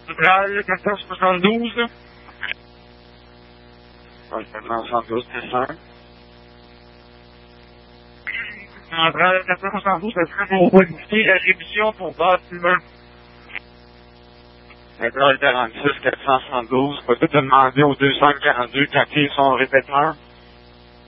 Centrale 472. Ouais, 472, c'est ça. Centrale 472, ça serait pour modifier la révision pour bâtiment. Centrale 46, 472, peut-être demander aux 242 quand ils sont répéteurs.